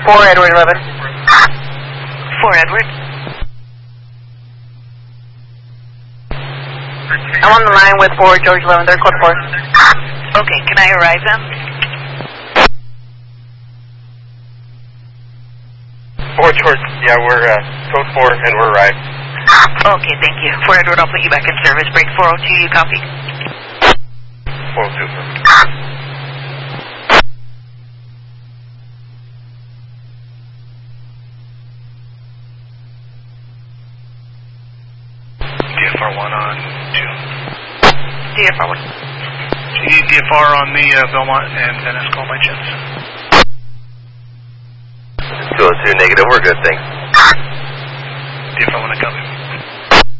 4 Edward 11. 4 Edward. I'm on the line with 4 George 11, they're code 4. Okay, can I arrive them? 4 George, yeah, we're code 4 and we're arrived. Okay, thank you. 4 Edward, I'll put you back in service. Break 402, you copy? 402. DFR1 on 2. DFR1. DFR on the Belmont and Venice call by chance. 202 negative, we're good, thanks. DFR1 I copy.